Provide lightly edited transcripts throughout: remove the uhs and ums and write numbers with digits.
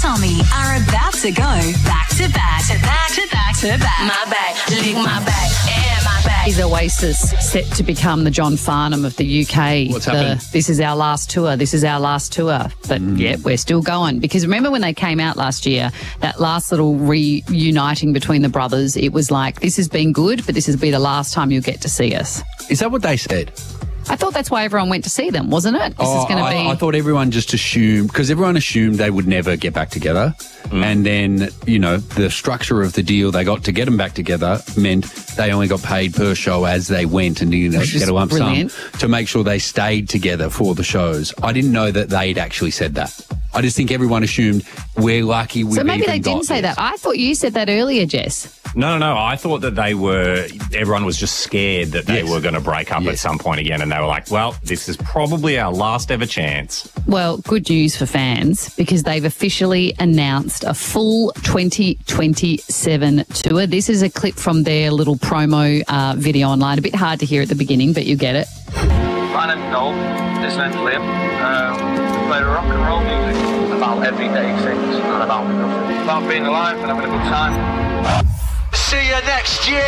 Tommy are about to go back to back to back to back to back. My back, lick my back, and my back. Is Oasis set to become the John Farnham of the UK? What's happened? This is our last tour. This is our last tour. But yeah, we're still going. Because remember when they came out last year, that last little reuniting between the brothers, it was like, this has been good, but this will be the last time you'll get to see us. Is that what they said? I thought that's why everyone went to see them, wasn't it? This is going to be... I thought everyone just assumed, because everyone assumed they would never get back together. And then, you know, the structure of the deal they got to get them back together meant they only got paid per show as they went and didn't get a lump sum to make sure they stayed together for the shows. I didn't know that they'd actually said that. I just think everyone assumed we're lucky we've So maybe even they didn't got say this. that. I thought you said that earlier, Jess. No. I thought that everyone was just scared that they were going to break up at some point again. And they were like, well, this is probably our last ever chance. Well, good news for fans because they've officially announced a full 2027 tour. This is a clip from their little promo video online. A bit hard to hear at the beginning, but you get it. My name's Noel. This name's Liam. We play rock and roll music about everyday things and about nothing. About being alive and having a good time. See you next year.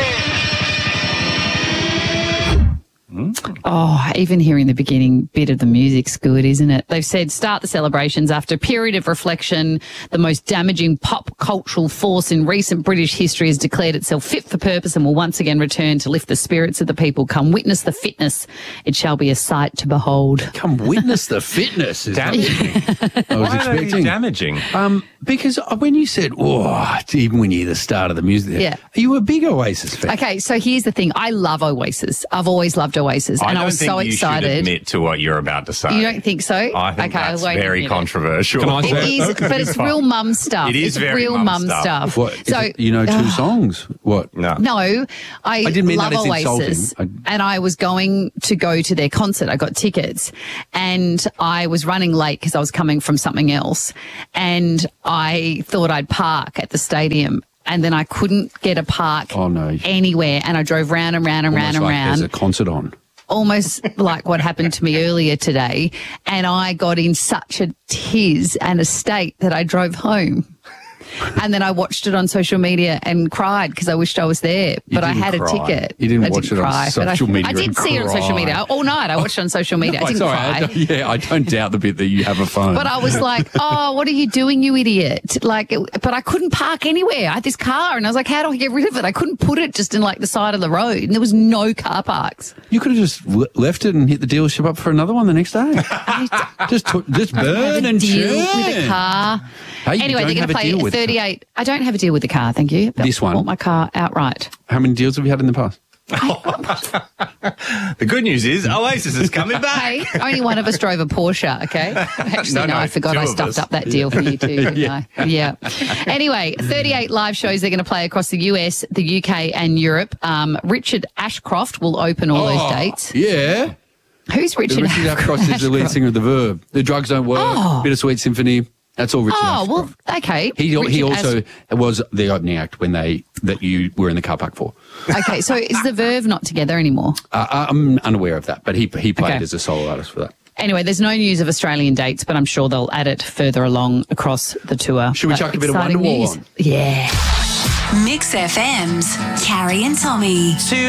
Oh, even hearing the beginning bit of the music's good, isn't it? They've said start the celebrations after a period of reflection. The most damaging pop cultural force in recent British history has declared itself fit for purpose and will once again return to lift the spirits of the people. Come witness the fitness. It shall be a sight to behold. Come witness the fitness. Is Damaging. I was Why are they expecting. damaging? Because when you said, even when you hear the start of the music, Yeah. are you a big Oasis fan? Okay, so here's the thing. I love Oasis. I've always loved Oasis. I And I don't was think so you excited. should admit to what you're about to say. You don't think so? I think that's very controversial. Can I It say- is, but it's real mum stuff. It is it's very real mum mum stuff. stuff. What? Is So it, you know, two songs? What? No. No, I didn't mean love that as Oasis, insulting. and I was going to go to their concert. I got tickets, and I was running late because I was coming from something else, and I thought I'd park at the stadium. And then I couldn't get a park anywhere, and I drove round and round and round and Almost like round. there's a concert on. Almost like what happened to me earlier today. And I got in such a tiz and a state that I drove home. And then I watched it on social media and cried because I wished I was there. But I didn't had a cry. ticket. You didn't I watch it on cry, but social media I did and see it on social cry. media all night. I watched it on social media. I didn't cry. I don't doubt the bit that you have a phone. But I was like, oh, what are you doing, you idiot? But I couldn't park anywhere. I had this car and I was like, how do I get rid of it? I couldn't put it just in like the side of the road and there was no car parks. You could have just left it and hit the dealership up for another one the next day. just burn and deal churn. with a car. Hey, you Anyway, don't they're going have to a play deal with 38. I don't have a deal with the car, thank you. This one? I bought my car outright. How many deals have you had in the past? The good news is Oasis is coming back. Hey, only one of us drove a Porsche, okay? Actually, no, I forgot two I of stuffed us. up that deal for you too, didn't I? Yeah. Anyway, 38 live shows they're going to play across the US, the UK and Europe. Richard Ashcroft will open all those dates. Yeah. Who's Richard Richard Ashcroft is the lead singer of The Verb. The Drugs Don't Work, Bittersweet Symphony. That's all Richard Oh, Ashcroft. well, okay. He Richard also was the opening act when that you were in the car park for. Okay, so is the Verve not together anymore? I'm unaware of that, but he played Okay. as a solo artist for that. Anyway, there's no news of Australian dates, but I'm sure they'll add it further along across the tour. Should we But chuck a bit of exciting Wonderwall news. on? Yeah. Mix FM's Carrie and Tommy.